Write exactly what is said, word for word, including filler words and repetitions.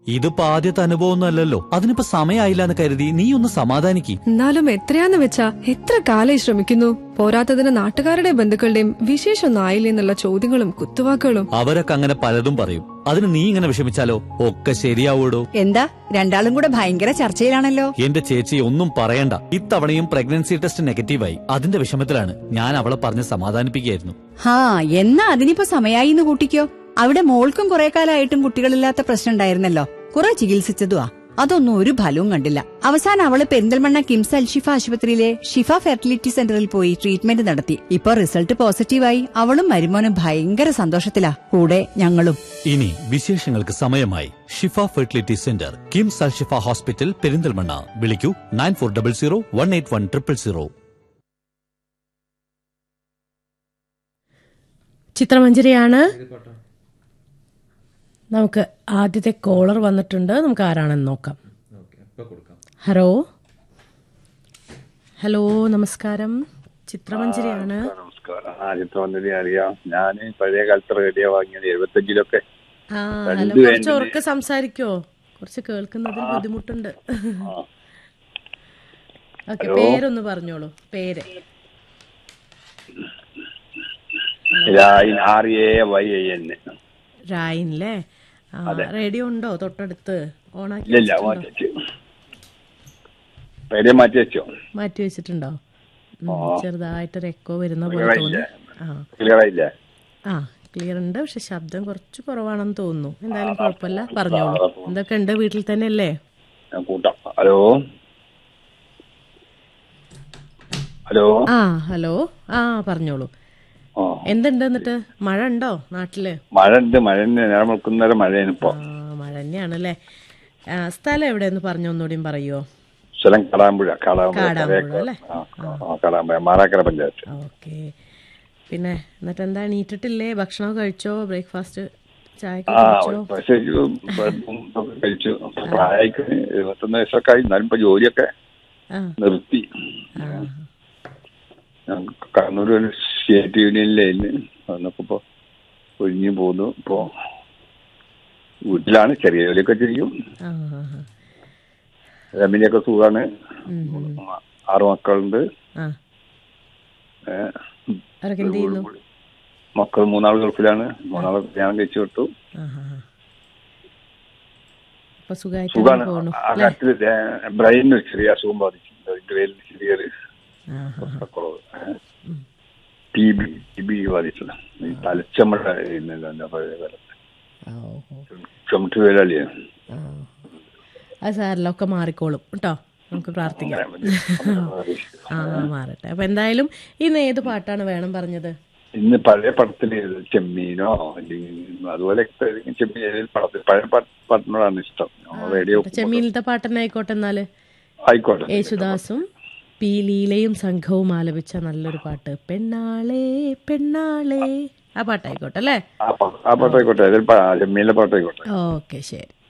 ഇതിപ്പോ ആദ്യത്തെ അനുഭവമൊന്നും അല്ലല്ലോ. അതിനിപ്പോ സമയമായില്ല എന്ന് കരുതി നീ ഒന്ന് സമാധാനിക്ക്. എന്നാലും എത്രയാന്ന് വെച്ചാ എത്ര കാലായി ശ്രമിക്കുന്നു. പോരാത്തതിന് നാട്ടുകാരുടെ ബന്ധുക്കളുടെയും വിശേഷമൊന്നും ആയില്ലേ എന്നുള്ള ചോദ്യങ്ങളും കുത്തുവാക്കുകളും. അവരൊക്കെ അങ്ങനെ പലതും പറയും. അതിന് നീ ഇങ്ങനെ വിഷമിച്ചാലോ? ഒക്കെ ശരിയാവൂടോ. എന്താ രണ്ടാളും കൂടെ ഭയങ്കര ചർച്ചയിലാണല്ലോ. എന്റെ ചേച്ചി ഒന്നും പറയണ്ട. ഇത്തവണയും പ്രഗ്നൻസി ടെസ്റ്റ് നെഗറ്റീവായി. അതിന്റെ വിഷമത്തിലാണ്. ഞാൻ അവളെ പറഞ്ഞ് സമാധാനിപ്പിക്കുകയായിരുന്നു. ഹാ, എന്നാ അതിനിപ്പോ സമയായി എന്ന് കൂട്ടിക്കോ. അവിടെ മോൾക്കും കുറെ കാലമായിട്ടും കുട്ടികളില്ലാത്ത പ്രശ്നം ഉണ്ടായിരുന്നല്ലോ. കുറെ ചികിത്സിച്ചതുവാ, അതൊന്നും ഒരു ഫലവും കണ്ടില്ല. അവസാനം അവള് പെരിന്തൽമണ്ണ കിംസ് അൽഷിഫ ആശുപത്രിയിലെ ഷിഫ ഫെർട്ടിലിറ്റി സെന്ററിൽ പോയി ട്രീറ്റ്മെന്റ് നടത്തി. ഇപ്പൊ റിസൾട്ട് പോസിറ്റീവായി. അവളും മരുമോനും ഭയങ്കര സന്തോഷത്തിലാ, കൂടെ ഞങ്ങളും. ഇനി വിശേഷങ്ങൾക്ക് സമയമായി. ഷിഫ fertility centre, KIMS Alshifa hospital, Perinthalmanna. വിളിക്കൂ nine four double zero one eight one triple zero. ചിത്രമഞ്ജരിയാണ്. നമുക്ക് ആദ്യത്തെ കോളർ വന്നിട്ടുണ്ട്. നമുക്ക് ആരാണെന്ന് നോക്കാം. ഹലോ ഹലോ നമസ്കാരം. ചിത്രമഞ്ജരിയാണ്. നമസ്കാരം. ആ ചിത്രമഞ്ജരി അറിയാം. ഞാൻ പഴയ കാലത്ത് റേഡിയോ വാങ്ങിയത് എഴുപത്തഞ്ചിലൊക്കെ. ഹലോ, കുറച്ച് ഉറക്കെ സംസാരിക്കോ? കുറച്ച് കേൾക്കുന്നതിൽ ബുദ്ധിമുട്ടുണ്ട്. ഓക്കെ, പേരൊന്ന് പറഞ്ഞോളൂ. പേര് രായിൻല്ലേ? റേഡിയോ ഉണ്ടോ തൊട്ടടുത്ത്? ഓണാക്കി മാറ്റി വെച്ചിട്ടുണ്ടോ? ചെറുതായിട്ടൊരു എക്കോ വരുന്ന പോലെ തോന്നി. ആ, ക്ലിയർ ഉണ്ട്. പക്ഷെ ശബ്ദം കുറച്ച് കുറവാണെന്ന് തോന്നുന്നു. എന്തായാലും കുഴപ്പമില്ല, പറഞ്ഞോളൂ. എന്തൊക്കെ ഉണ്ട്? വീട്ടിൽ തന്നെ അല്ലേ? ഹലോ ഹലോ ആ ഹലോ ആ പറഞ്ഞോളൂ. എന്തുണ്ട് എന്നിട്ട്? മഴ ഉണ്ടോ നാട്ടില്? മഴ ഉണ്ട്. മഴ മഴയാണ് ഇപ്പൊ. മഴ തന്നെയാണല്ലേ. സ്ഥലം എവിടെയെന്ന് പറഞ്ഞു ഒന്നുകൂടിയും പറയുമോ? സ്ഥലം കാടാമ്പുഴ. കാടാമ്പുഴ അല്ലേ? കാടാമ്പുഴ, മാറാക്കര പഞ്ചായത്ത്. ഓക്കെ. പിന്നെ എന്നിട്ട് എന്താ, എണീറ്റിട്ടില്ലേ? ഭക്ഷണം കഴിച്ചോ? ബ്രേക്ക്ഫാസ്റ്റ് ചായ കഴിച്ചു. പ്രായത്തിന് എഴുപത്തൊന്ന് വയസ്സൊക്കെ ആയി. എന്നാലും ഇപ്പൊ ജോലിയൊക്കെ നിർത്തി. കണ്ണൂർ സ്റ്റേറ്റ് യൂണിയനിലായിരുന്നു. വന്നപ്പോ ഒഴിഞ്ഞു പോന്നു. ഇപ്പോ വീട്ടിലാണ്. ചെറിയ ജോലിയൊക്കെ ചെയ്യും. രമിനിയൊക്കെ സുഖാണ്. ആറു മക്കളുണ്ട്. മക്കൾ മൂന്നാൾ ഗൾഫിലാണ്. മൂന്നാളെ കല്യാണം കഴിച്ചു വിട്ടു. സുഖാണ്. ആ കാര്യത്തില് ബ്രെയിനിന് ചെറിയ അസുഖം ബാധിച്ചിട്ടുണ്ട്. അതിന്റെ പേരിൽ ചെറിയൊരു ടി ബി ടി ബി ബാധിച്ചത്. തലച്ചമ്മഴ പഴയ കാലത്ത് ചുമട്ട് വേലാളിയാണ്. അത് സാരല്ല, ഒക്കെ മാറിക്കോളും കേട്ടോ. നമുക്ക് പ്രാർത്ഥിക്കാം ആ മാറട്ടെ. അപ്പൊ എന്തായാലും ഇന്ന് ഏത് പാട്ടാണ് വേണം പറഞ്ഞത്? ഇന്ന് പഴയ പടത്തില് ചെമ്മീനോ അതുപോലെ ചെമ്മീൻ പടത്തിൽ പഴയ പാട്ടിനോടാണ് ഇഷ്ടം. റേഡിയോ ചെമ്മീനിലത്തെ പാട്ട് തന്നെ ആയിക്കോട്ടെ. എന്നാല് ആയിക്കോട്ടെ. യേശുദാസും പി ലീലയും സംഘവും ആലപിച്ച നല്ലൊരു പാട്ട്, പെണ്ണാളെ പെണ്ണാളെ, ആ പാട്ടായിക്കോട്ടെ അല്ലേ? ആ പാട്ടായിക്കോട്ടെ. ചെമ്മീനിലെ പാട്ടായിക്കോട്ടെ. ഓക്കെ, ശരി.